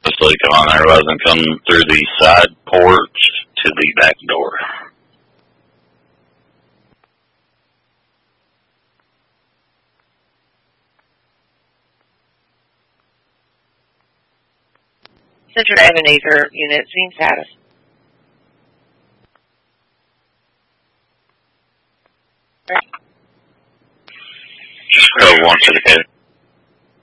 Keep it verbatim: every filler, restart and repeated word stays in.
Hopefully come on there rather than come through the side porch to the back door. Central Ebenezer unit, scene status. Code one to the code.